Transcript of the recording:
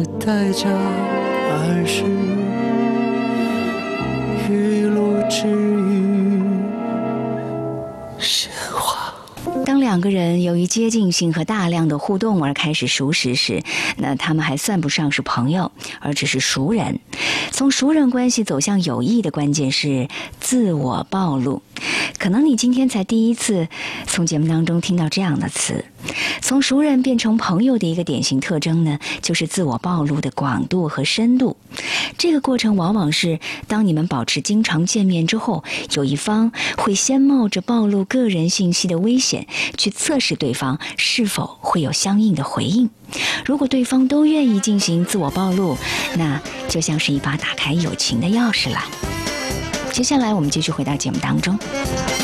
代价，而是雨露之于鲜花。 当两个人由于接近性和大量的互动而开始熟识时，那他们还算不上是朋友，而只是熟人。从熟人关系走向友谊的关键是自我暴露。可能你今天才第一次从节目当中听到这样的词。从熟人变成朋友的一个典型特征呢，就是自我暴露的广度和深度。这个过程往往是当你们保持经常见面之后，有一方会先冒着暴露个人信息的危险去测试对方是否会有相应的回应。如果对方都愿意进行自我暴露，那就像是一把打开友情的钥匙了。接下来我们继续回到节目当中。